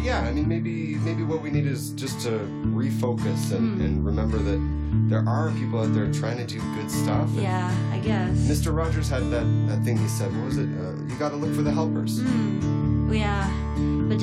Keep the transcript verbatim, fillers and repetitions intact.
yeah, I mean, maybe maybe what we need is just to refocus and, Mm. and remember that there are people out there trying to do good stuff. And Yeah, I guess. Mister Rogers had that, that thing he said. What was it? Uh, you got to look for the helpers. Mm. Yeah. But